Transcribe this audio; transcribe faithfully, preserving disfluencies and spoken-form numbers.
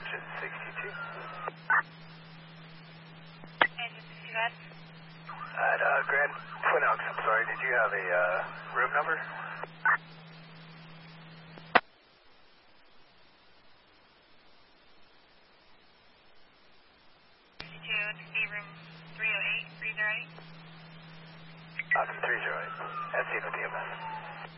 Engine sixty-two. Engine sixty-five. At uh, Grand Twin Oaks, I'm sorry, did you have a uh, room number? sixty-two, to be room three oh eight, three oh eight. Copy, three oh eight. That's the D M S.